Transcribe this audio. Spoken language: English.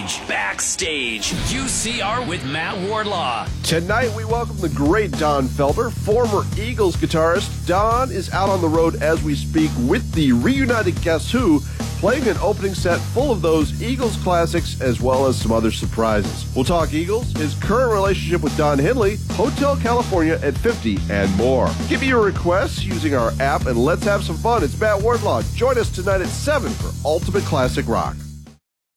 Backstage, UCR with Matt Wardlaw. Tonight we welcome the great Don Felder, former Eagles guitarist. Don is out on the road as we speak with the reunited Guess Who, playing an opening set full of those Eagles classics as well as some other surprises. We'll talk Eagles, his current relationship with Don Henley, Hotel California at 50, and more. Give me your requests using our app and let's have some fun. It's Matt Wardlaw. Join us tonight at 7 for Ultimate Classic Rock.